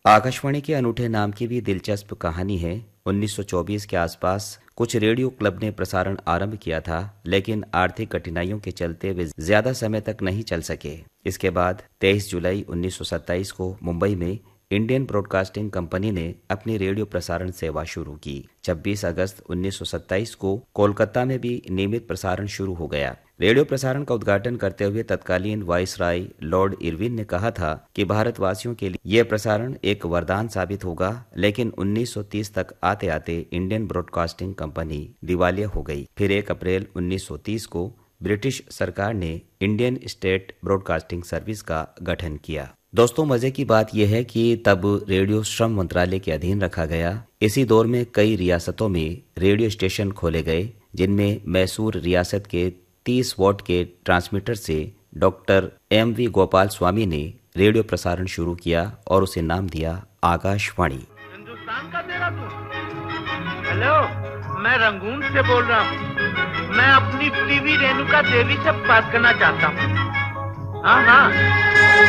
आकाशवाणी के अनूठे नाम की भी दिलचस्प कहानी है। 1924 के आसपास कुछ रेडियो क्लब ने प्रसारण आरंभ किया था, लेकिन आर्थिक कठिनाइयों के चलते वे ज्यादा समय तक नहीं चल सके। इसके बाद 23 जुलाई 1927 को मुंबई में इंडियन ब्रॉडकास्टिंग कंपनी ने अपनी रेडियो प्रसारण सेवा शुरू की। 26 अगस्त 1927 को कोलकाता में भी नियमित प्रसारण शुरू हो गया। रेडियो प्रसारण का उद्घाटन करते हुए तत्कालीन वाइसराय लॉर्ड इरविन ने कहा था कि भारतवासियों के लिए यह प्रसारण एक वरदान साबित होगा, लेकिन 1930 तक आते आते इंडियन ब्रॉडकास्टिंग कंपनी दिवालिया हो गई। फिर 1 अप्रैल 1930 को ब्रिटिश सरकार ने इंडियन स्टेट ब्रॉडकास्टिंग सर्विस का गठन किया। दोस्तों, मजे की बात यह है कि तब रेडियो श्रम मंत्रालय के अधीन रखा गया। इसी दौर में कई रियासतों में रेडियो स्टेशन खोले गए, जिनमें मैसूर रियासत के 30 वॉट के ट्रांसमीटर से डॉक्टर M.V. गोपाल स्वामी ने रेडियो प्रसारण शुरू किया और उसे नाम दिया आकाशवाणी। हिंदुस्तान का देहरादून। हेलो, मैं रंगून से बोल रहा हूँ। मैं अपनी बीवी रेणुका देवी से बात करना चाहता हूँ। हाँ हाँ।